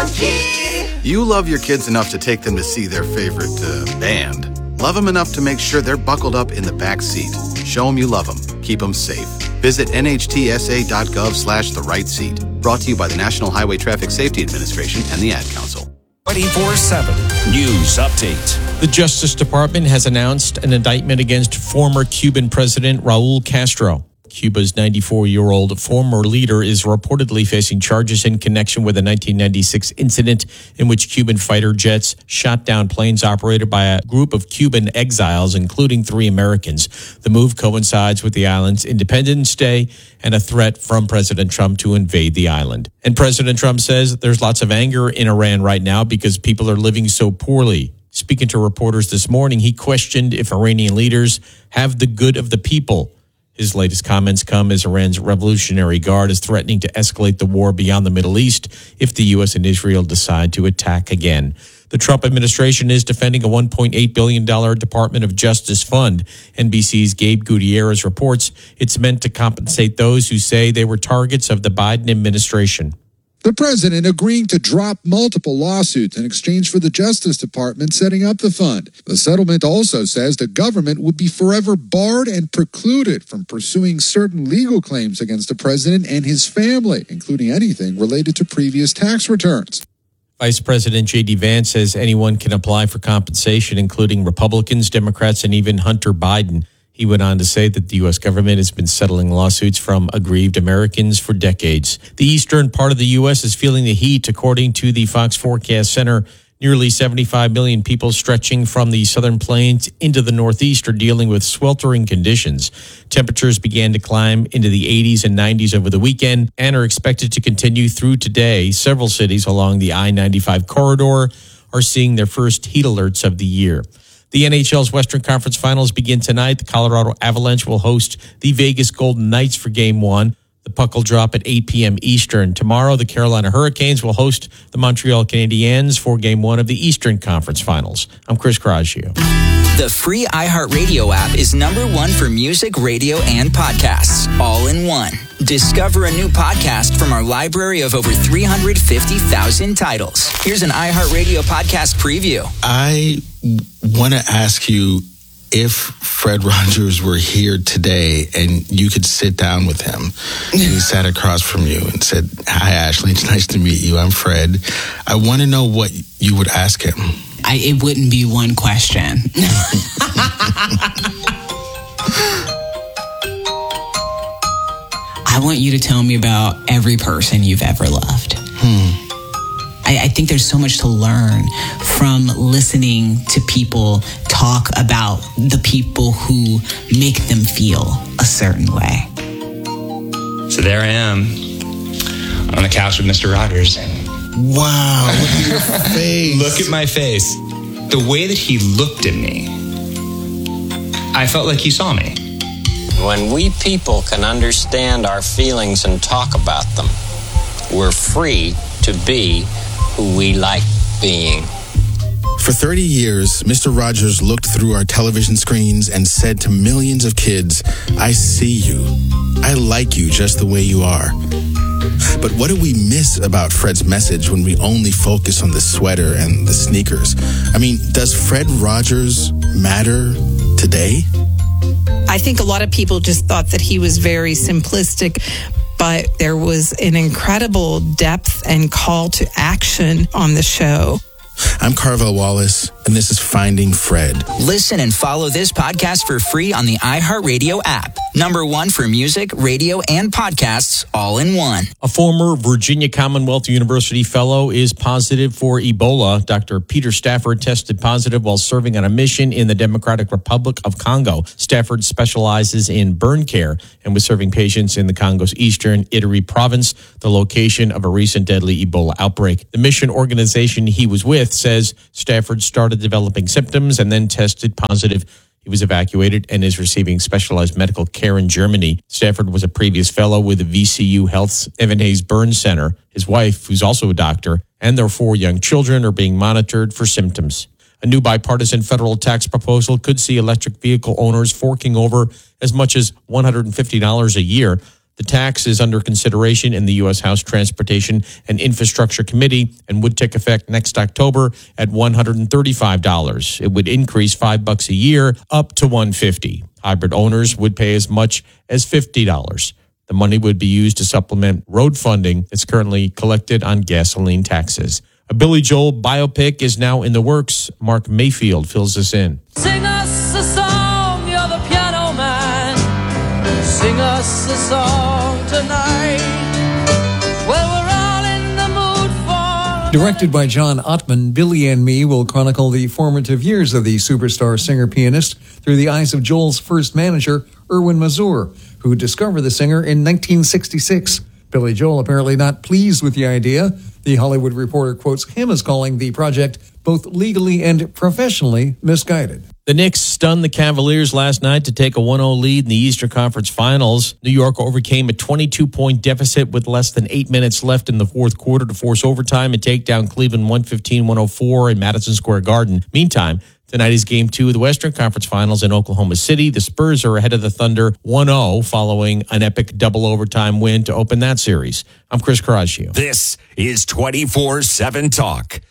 monkey. You love your kids enough to take them to see their favorite band. Love them enough to make sure they're buckled up in the back seat. Show them you love them. Keep them safe. Visit nhtsa.gov/the right seat. Brought to you by the National Highway Traffic Safety Administration and the Ad Council. 24/7 News Update. The Justice Department has announced an indictment against former Cuban President Raul Castro. Cuba's 94-year-old former leader is reportedly facing charges in connection with a 1996 incident in which Cuban fighter jets shot down planes operated by a group of Cuban exiles, including 3 Americans. The move coincides with the island's Independence Day and a threat from President Trump to invade the island. And President Trump says there's lots of anger in Iran right now because people are living so poorly. Speaking to reporters this morning, he questioned if Iranian leaders have the good of the people. His latest comments come as Iran's Revolutionary Guard is threatening to escalate the war beyond the Middle East if the U.S. and Israel decide to attack again. The Trump administration is defending a $1.8 billion Department of Justice fund. NBC's Gabe Gutierrez reports it's meant to compensate those who say they were targets of the Biden administration. The president agreeing to drop multiple lawsuits in exchange for the Justice Department setting up the fund. The settlement also says the government would be forever barred and precluded from pursuing certain legal claims against the president and his family, including anything related to previous tax returns. Vice President J.D. Vance says anyone can apply for compensation, including Republicans, Democrats, and even Hunter Biden. He went on to say that the U.S. government has been settling lawsuits from aggrieved Americans for decades. The eastern part of the U.S. is feeling the heat, according to the Fox Forecast Center. Nearly 75 million people stretching from the southern plains into the northeast are dealing with sweltering conditions. Temperatures began to climb into the 80s and 90s over the weekend and are expected to continue through today. Several cities along the I-95 corridor are seeing their first heat alerts of the year. The NHL's Western Conference Finals begin tonight. The Colorado Avalanche will host the Vegas Golden Knights for Game 1. The puck will drop at 8 p.m. Eastern. Tomorrow, the Carolina Hurricanes will host the Montreal Canadiens for Game 1 of the Eastern Conference Finals. I'm Chris Caraggio. The free iHeartRadio app is #1 for music, radio, and podcasts, all in one. Discover a new podcast from our library of over 350,000 titles. Here's an iHeartRadio podcast preview. I want to ask you if Fred Rogers were here today and you could sit down with him and he sat across from you and said, "Hi, Ashley, it's nice to meet you. I'm Fred." I want to know what you would ask him. It wouldn't be one question. I want you to tell me about every person you've ever loved. I think there's so much to learn from listening to people talk about the people who make them feel a certain way. So there I am on the couch with Mr. Rogers. Wow, look at your face. Look at my face. The way that he looked at me, I felt like he saw me. When we people can understand our feelings and talk about them, we're free to be who we like being. For 30 years, Mr. Rogers looked through our television screens and said to millions of kids, "I see you. I like you just the way you are." But what do we miss about Fred's message when we only focus on the sweater and the sneakers? I mean, does Fred Rogers matter today? I think a lot of people just thought that he was very simplistic, but there was an incredible depth and call to action on the show. I'm Carvel Wallace, and this is Finding Fred. Listen and follow this podcast for free on the iHeartRadio app. #1 for music, radio, and podcasts, all in one. A former Virginia Commonwealth University fellow is positive for Ebola. Dr. Peter Stafford tested positive while serving on a mission in the Democratic Republic of Congo. Stafford specializes in burn care and was serving patients in the Congo's eastern Ituri province, the location of a recent deadly Ebola outbreak. The mission organization he was with says Stafford started developing symptoms and then tested positive. He was evacuated and is receiving specialized medical care in Germany. Stafford was a previous fellow with the VCU Health's Evan Hayes Burn Center. His wife, who's also a doctor, and their 4 young children are being monitored for symptoms. A new bipartisan federal tax proposal could see electric vehicle owners forking over as much as $150 a year. The tax is under consideration in the U.S. House Transportation and Infrastructure Committee and would take effect next October at $135. It would increase $5 a year up to $150. Hybrid owners would pay as much as $50. The money would be used to supplement road funding that's currently collected on gasoline taxes. A Billy Joel biopic is now in the works. Mark Mayfield fills us in. Sing us a song, you're the piano man. Sing us a song tonight. Well, we're all in the mood for... Directed by John Ottman, Billy and Me will chronicle the formative years of the superstar singer-pianist through the eyes of Joel's first manager, Erwin Mazur, who discovered the singer in 1966. Billy Joel apparently not pleased with the idea. The Hollywood Reporter quotes him as calling the project both legally and professionally misguided. The Knicks stunned the Cavaliers last night to take a 1-0 lead in the Eastern Conference Finals. New York overcame a 22-point deficit with less than 8 minutes left in the fourth quarter to force overtime and take down Cleveland 115-104 in Madison Square Garden. Meantime, tonight is Game 2 of the Western Conference Finals in Oklahoma City. The Spurs are ahead of the Thunder 1-0 following an epic double overtime win to open that series. I'm Chris Caraccio. This is 24/7 Talk.